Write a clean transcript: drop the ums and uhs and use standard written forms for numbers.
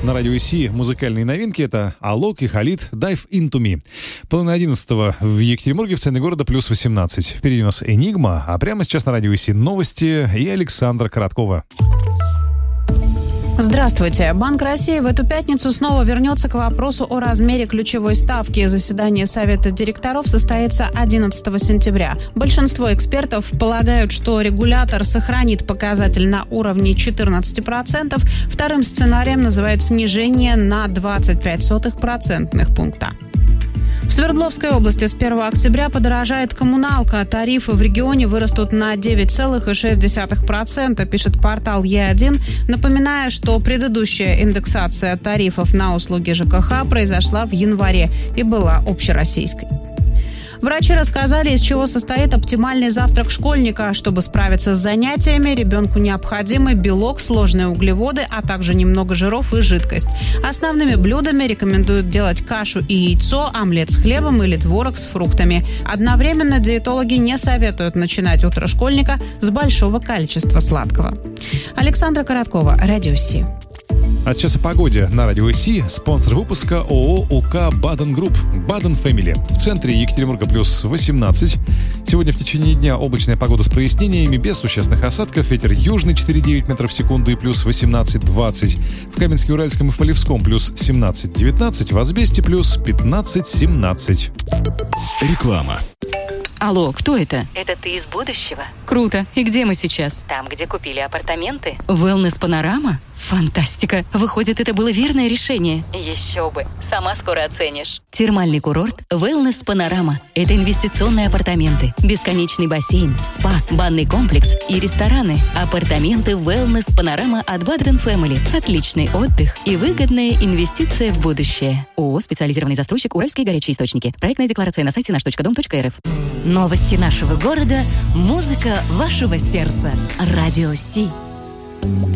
на радио ИСИ музыкальные новинки. Это Алок и Халид «Dive Into Me». 10:30 в Екатеринбурге, в центре города, плюс 18. Впереди у нас «Энигма», а прямо сейчас на радио ИСИ новости и Александра Короткова. Здравствуйте. Банк России в эту пятницу снова вернется к вопросу о размере ключевой ставки. Заседание Совета директоров состоится 11 сентября. Большинство экспертов полагают, что регулятор сохранит показатель на уровне 14%. Вторым сценарием называют снижение на 0,25 процентных пункта. В Свердловской области с 1 октября подорожает коммуналка. Тарифы в регионе вырастут на 9,6%, пишет портал Е1, напоминая, что предыдущая индексация тарифов на услуги ЖКХ произошла в январе и была общероссийской. Врачи рассказали, из чего состоит оптимальный завтрак школьника. Чтобы справиться с занятиями, ребенку необходимы белок, сложные углеводы, а также немного жиров и жидкость. Основными блюдами рекомендуют делать кашу и яйцо, омлет с хлебом или творог с фруктами. Одновременно диетологи не советуют начинать утро школьника с большого количества сладкого. Александра Короткова, Радио ИСИ. А сейчас о погоде на радио ИСИ. Спонсор выпуска ООО УК «Баден Групп». «Баден Фэмили». В центре Екатеринбурга плюс 18. Сегодня в течение дня облачная погода с прояснениями, без существенных осадков. Ветер южный 4,9 метров в секунду и плюс 18-20. В Каменске-Уральском и в Полевском плюс 17-19. В Азбесте плюс 15-17. Реклама. Алло, кто это? Это ты из будущего? Круто. И где мы сейчас? Там, где купили апартаменты. Wellness Панорама? Фантастика. Выходит, это было верное решение. Еще бы. Сама скоро оценишь. Термальный курорт Wellness Панорама. Это инвестиционные апартаменты, бесконечный бассейн, спа, банный комплекс и рестораны. Апартаменты Wellness Панорама от Baden Family. Отличный отдых и выгодная инвестиция в будущее. ООО «Специализированный застройщик Уральские горячие источники». Проектная декларация на сайте наш.дом.рф. Новости нашего города. Музыка вашего сердца. Радио СИ.